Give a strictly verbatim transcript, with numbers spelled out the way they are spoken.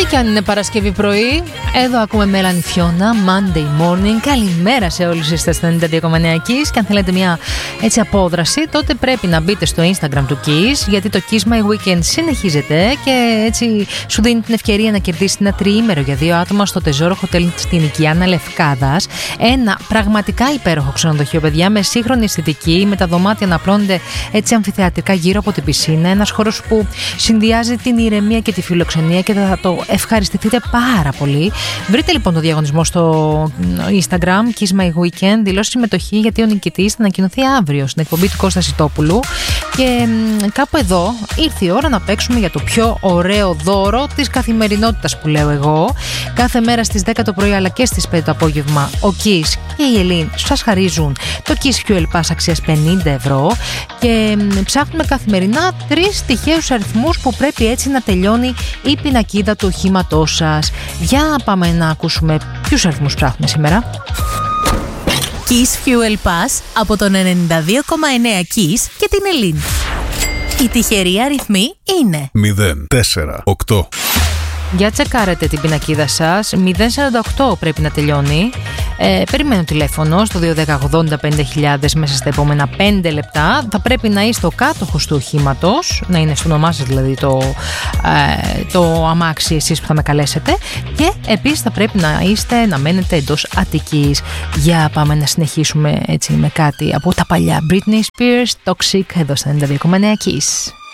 Και αν είναι Παρασκευή πρωί, εδώ ακούμε Melanie Fiona, Monday Morning. Καλημέρα σε όλους εσείς στα ενενήντα δύο κόμμα εννέα Kiss. Και αν θέλετε μια έτσι απόδραση, τότε πρέπει να μπείτε στο Instagram του Kiss, γιατί το Kiss My Weekend συνεχίζεται και έτσι σου δίνει την ευκαιρία να κερδίσει ένα τριήμερο για δύο άτομα στο Τεζόρο Χοτέλ στην Οικιάνα Λευκάδας. Ένα πραγματικά υπέροχο ξενοδοχείο, παιδιά, με σύγχρονη αισθητική, με τα δωμάτια να απλώνονται έτσι αμφιθεατρικά γύρω από την πισίνα. Ένας χώρος που συνδυάζει την ηρεμία και τη φιλοξενία και θα το ευχαριστηθείτε πάρα πολύ. Βρείτε λοιπόν το διαγωνισμό στο Instagram Kiss My Weekend, δηλώσει συμμετοχή, γιατί ο νικητής θα ανακοινωθεί αύριο στην εκπομπή του Κώστα Σιτόπουλου. Και κάπου εδώ ήρθε η ώρα να παίξουμε για το πιο ωραίο δώρο της καθημερινότητας που λέω εγώ. Κάθε μέρα στις δέκα το πρωί αλλά και στις πέντε το απόγευμα ο Kiss και η Ελίν σας χαρίζουν το Kiss Fuel Pass αξίας πενήντα ευρώ και ψάχνουμε καθημερινά τρεις τυχαίους αριθμούς που πρέπει έτσι να τελειώνει η πινακίδα του οχήματός σας. Για πάμε να ακούσουμε ποιους αριθμούς ψάχνουμε σήμερα. Kiss Fuel Pass από τον ενενήντα δύο κόμμα εννέα Kiss και την Ελίν. Οι τυχεροί αριθμοί είναι μηδέν τέσσερα οκτώ. Για τσεκάρετε την πινακίδα σας. μηδέν σαράντα οκτώ πρέπει να τελειώνει. Ε, περιμένω τηλέφωνο στο δύο ένα μηδέν ογδόντα πέντε χιλιάδες μέσα στα επόμενα πέντε λεπτά. Θα πρέπει να είστε ο κάτοχος του οχήματος, να είναι στο όνομά σας δηλαδή το, ε, το αμάξι εσείς που θα με καλέσετε. Και επίσης θα πρέπει να είστε, να μένετε εντός Αττικής. Για πάμε να συνεχίσουμε έτσι με κάτι από τα παλιά. Britney Spears, Toxic, εδώ στα ενενήντα δύο κόμμα εννέα Kiss.